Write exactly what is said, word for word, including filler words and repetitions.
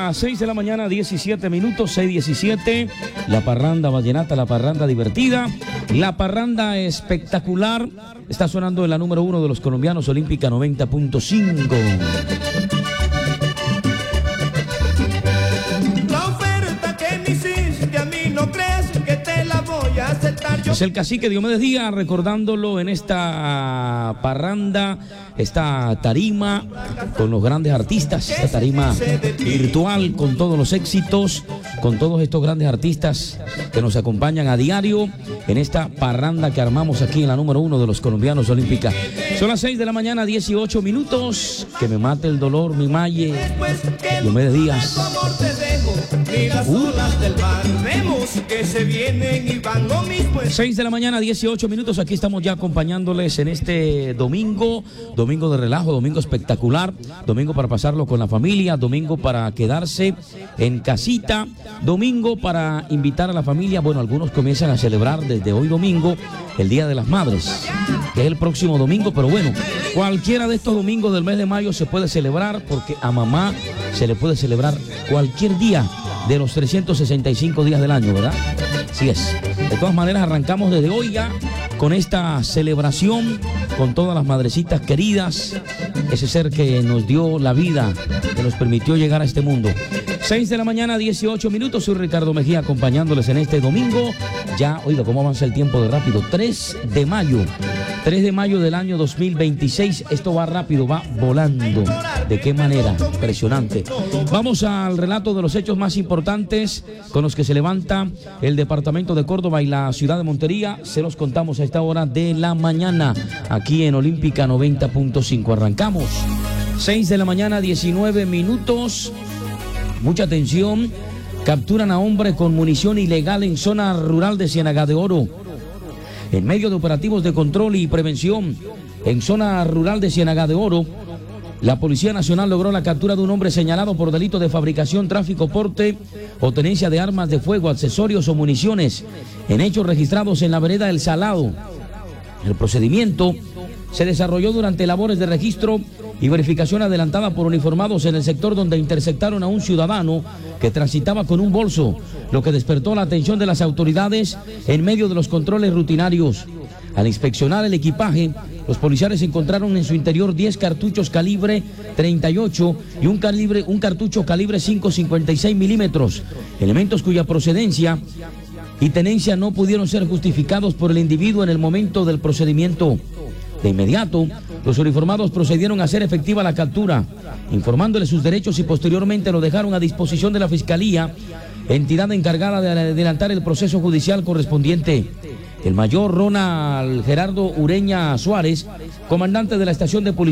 las seis de la mañana, diecisiete minutos, seis diecisiete. La parranda vallenata, la parranda divertida, la parranda espectacular. Está sonando en la número uno de los colombianos, Olímpica noventa punto cinco. La oferta que me hiciste a mí no crees que te la voy a aceptar yo. Es el cacique Diomedes Díaz recordándolo en esta parranda, esta tarima con los grandes artistas, esta tarima virtual con todos los éxitos, con todos estos grandes artistas que nos acompañan a diario en esta parranda que armamos aquí en la número uno de los colombianos Olímpica. Son las seis de la mañana, dieciocho minutos. Que me mate el dolor, mi maye. Diomedes Díaz. Uh. seis de la mañana, dieciocho minutos. Aquí estamos ya acompañándoles en este domingo, domingo de relajo, domingo espectacular, domingo para pasarlo con la familia, domingo para quedarse en casita, domingo para invitar a la familia. Bueno, algunos comienzan a celebrar desde hoy domingo el Día de las Madres, que es el próximo domingo, pero bueno, cualquiera de estos domingos del mes de mayo se puede celebrar, porque a mamá se le puede celebrar cualquier día de los trescientos sesenta y cinco días del año, ¿verdad? Así es. De todas maneras, arrancamos desde hoy ya con esta celebración, con todas las madrecitas queridas, ese ser que nos dio la vida, que nos permitió llegar a este mundo. seis de la mañana, dieciocho minutos. Soy Ricardo Mejía acompañándoles en este domingo. Ya, oiga, cómo avanza el tiempo de rápido. tres de mayo. tres de mayo del año dos mil veintiséis. Esto va rápido, va volando. ¿De qué manera? Impresionante. Vamos al relato de los hechos más importantes con los que se levanta el departamento de Córdoba y la ciudad de Montería. Se los contamos a esta hora de la mañana aquí en Olímpica noventa punto cinco. Arrancamos. seis de la mañana, diecinueve minutos. Mucha atención. Capturan a hombre con munición ilegal en zona rural de Ciénaga de Oro. En medio de operativos de control y prevención en zona rural de Ciénaga de Oro, la Policía Nacional logró la captura de un hombre señalado por delito de fabricación, tráfico, porte o tenencia de armas de fuego, accesorios o municiones en hechos registrados en la vereda El Salado. El procedimiento se desarrolló durante labores de registro y verificación adelantada por uniformados en el sector, donde interceptaron a un ciudadano que transitaba con un bolso, lo que despertó la atención de las autoridades en medio de los controles rutinarios. Al inspeccionar el equipaje, los policiales encontraron en su interior diez cartuchos calibre treinta y ocho y un, calibre, un cartucho calibre cinco cincuenta y seis milímetros, elementos cuya procedencia y tenencia no pudieron ser justificados por el individuo en el momento del procedimiento. De inmediato, los uniformados procedieron a hacer efectiva la captura, informándole sus derechos, y posteriormente lo dejaron a disposición de la Fiscalía, entidad encargada de adelantar el proceso judicial correspondiente. El mayor Ronald Gerardo Ureña Suárez, comandante de la estación de policía